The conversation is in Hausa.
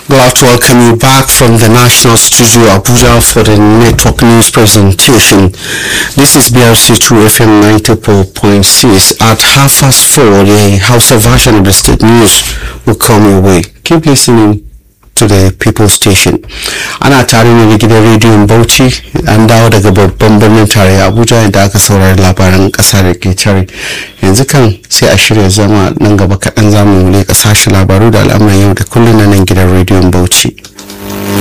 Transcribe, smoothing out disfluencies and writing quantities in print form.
Glad to welcome you back from the National Studio Abuja for the Network News presentation. This is BRC2 FM 94.6. At 4:30, the Hausa version of the state news will come your way. Keep listening to the People Station. Ana tare ne da gidan rediyon Bauchi, an dawo daga babban birnin tarayya Abuja inda aka saurari labaran kasa da ke tare. Yanzu kan sai a shirya zama nan gaba kaɗan zamu leƙa sashen labaru da al'amuran yau da kullum na nan gidan rediyon Bauchi.